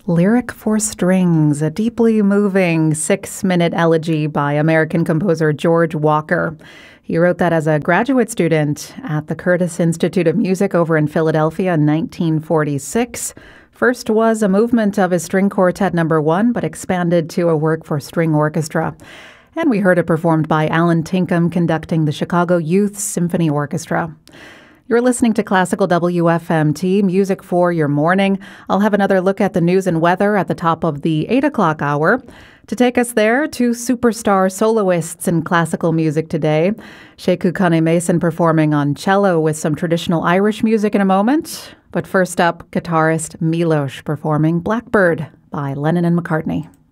Lyric for Strings, a deeply moving 6-minute elegy by American composer George Walker. He wrote that as a graduate student at the Curtis Institute of Music over in Philadelphia in 1946. First was a movement of his String Quartet No. 1, but expanded to a work for string orchestra. And we heard it performed by Alan Tinkham conducting the Chicago Youth Symphony Orchestra. You're listening to Classical WFMT, music for your morning. I'll have another look at the news and weather at the top of the 8 o'clock hour. To take us there, two superstar soloists in classical music today. Sekou Kane-Mason performing on cello with some traditional Irish music in a moment. But first up, guitarist Milos performing Blackbird by Lennon and McCartney.